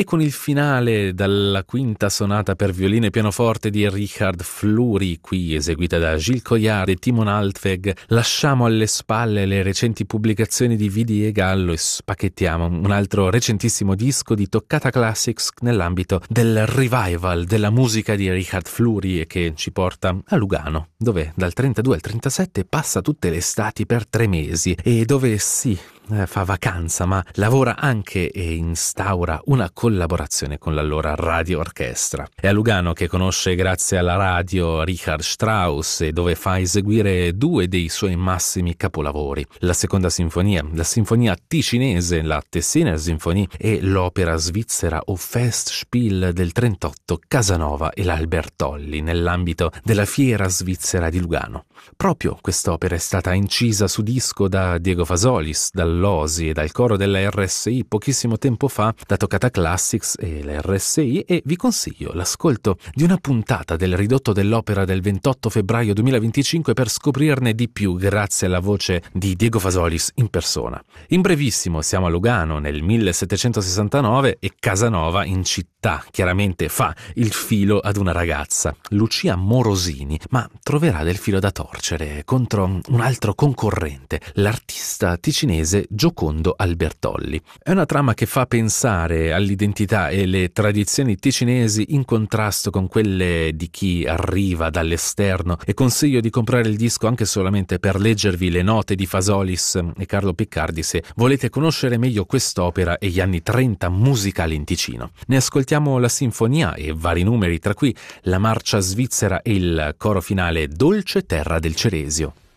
e con il finale dalla quinta sonata per violino e pianoforte di Richard Fleury, qui eseguita da Gilles Collard e Timon Altweg, lasciamo alle spalle le recenti pubblicazioni di Vidi e Gallo e spacchettiamo un altro recentissimo disco di Toccata Classics nell'ambito del revival della musica di Richard Fleury e che ci porta a Lugano, dove dal 32 al 37 passa tutte le estati per 3 mesi e dove fa vacanza, ma lavora anche e instaura una collaborazione con l'allora Radio Orchestra. È a Lugano che conosce grazie alla radio Richard Strauss e dove fa eseguire 2 dei suoi massimi capolavori, la seconda sinfonia, la sinfonia ticinese, la Tessiner Sinfonie e l'opera svizzera o Festspiel del 38 Casanova e l'Albertolli nell'ambito della Fiera Svizzera di Lugano. Proprio quest'opera è stata incisa su disco da Diego Fasolis, dall'Osi e dal coro della RSI pochissimo tempo fa, da Toccata Classics e la RSI, e vi consiglio l'ascolto di una puntata del ridotto dell'opera del 28 febbraio 2025 per scoprirne di più grazie alla voce di Diego Fasolis in persona. In brevissimo siamo a Lugano nel 1769 e Casanova in città chiaramente fa il filo ad una ragazza, Lucia Morosini, ma troverà del filo da torcere contro un altro concorrente, l'artista ticinese Giocondo Albertolli. È una trama che fa pensare all'identità e le tradizioni ticinesi in contrasto con quelle di chi arriva dall'esterno, e consiglio di comprare il disco anche solamente per leggervi le note di Fasolis e Carlo Piccardi se volete conoscere meglio quest'opera e gli anni 30 musicali in Ticino. Ne ascoltiamo la sinfonia e vari numeri, tra cui la marcia svizzera e il coro finale Dolce Terra del Ceresio.